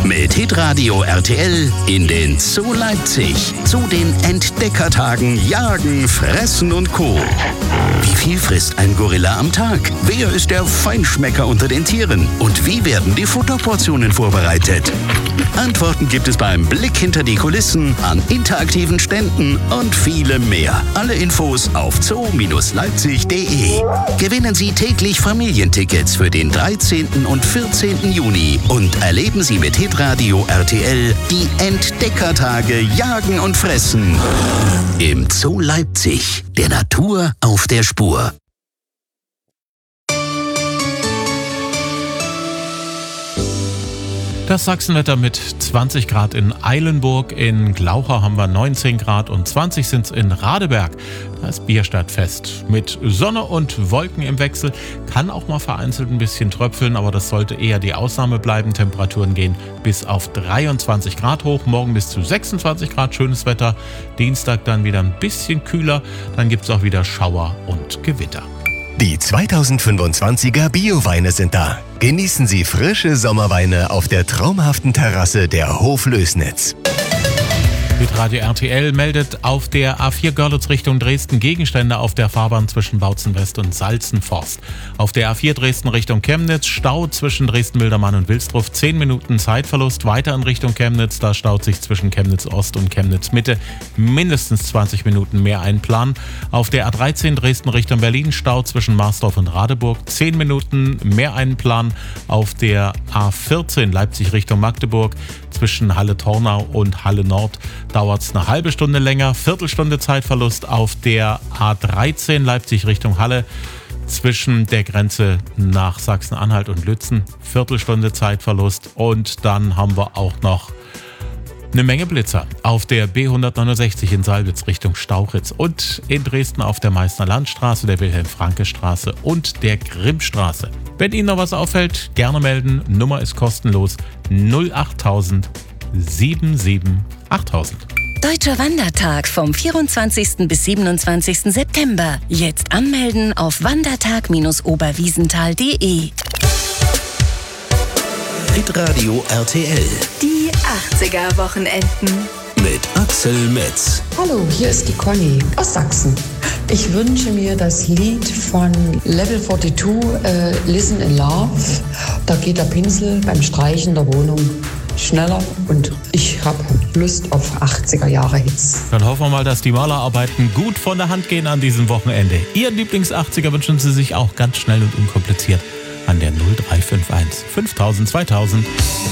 Mit Hitradio RTL in den Zoo Leipzig. Zu den Entdeckertagen Jagen, Fressen und Co. Wie viel frisst ein Gorilla am Tag? Wer ist der Feinschmecker unter den Tieren? Und wie werden die Futterportionen vorbereitet? Antworten gibt es beim Blick hinter die Kulissen, an interaktiven Ständen und vielem mehr. Alle Infos auf zoo-leipzig.de. Gewinnen Sie täglich Familientickets für den 13. und 14. Juni und erleben Sie mit Hitradio RTL die Entdeckertage Jagen und Fressen im Zoo Leipzig, der Natur auf der Spur. Das Sachsenwetter mit 20 Grad in Eilenburg, in Glaucha haben wir 19 Grad und 20 sind es in Radeberg. Da ist Bierstadtfest. Mit Sonne und Wolken im Wechsel, kann auch mal vereinzelt ein bisschen tröpfeln, aber das sollte eher die Ausnahme bleiben. Temperaturen gehen bis auf 23 Grad hoch, morgen bis zu 26 Grad, schönes Wetter. Dienstag dann wieder ein bisschen kühler, dann gibt es auch wieder Schauer und Gewitter. Die 2025er Bio-Weine sind da. Genießen Sie frische Sommerweine auf der traumhaften Terrasse der Hof Lößnitz. Hitradio RTL meldet auf der A4 Görlitz Richtung Dresden Gegenstände auf der Fahrbahn zwischen Bautzen West und Salzenforst. Auf der A4 Dresden Richtung Chemnitz Stau zwischen Dresden-Mildermann und Wilsdruff, 10 Minuten Zeitverlust. Weiter in Richtung Chemnitz, da staut sich zwischen Chemnitz Ost und Chemnitz Mitte mindestens 20 Minuten mehr einplanen. Auf der A13 Dresden Richtung Berlin Stau zwischen Marsdorf und Radeburg, 10 Minuten mehr einplanen. Auf der A14 Leipzig Richtung Magdeburg zwischen Halle-Tornau und Halle Nord dauert es eine halbe Stunde länger, Viertelstunde Zeitverlust. Auf der A13 Leipzig Richtung Halle zwischen der Grenze nach Sachsen-Anhalt und Lützen, Viertelstunde Zeitverlust. Und dann haben wir auch noch eine Menge Blitzer auf der B169 in Salwitz Richtung Stauchitz und in Dresden auf der Meißner Landstraße, der Wilhelm-Franke-Straße und der Grimmstraße. Wenn Ihnen noch was auffällt, gerne melden. Nummer ist kostenlos 08000 77 8000. Deutscher Wandertag vom 24. bis 27. September. Jetzt anmelden auf wandertag-oberwiesenthal.de. Hitradio RTL Die 80er-Wochenenden. mit Axel Metz. Hallo, hier ist die Conny aus Sachsen. Ich wünsche mir das Lied von Level 42, Listen in Love. Da geht der Pinsel beim Streichen der Wohnung schneller und ich habe Lust auf 80er-Jahre-Hits. Dann hoffen wir mal, dass die Malerarbeiten gut von der Hand gehen an diesem Wochenende. Ihren Lieblings-80er wünschen Sie sich auch ganz schnell und unkompliziert an der 0351 5000 2000.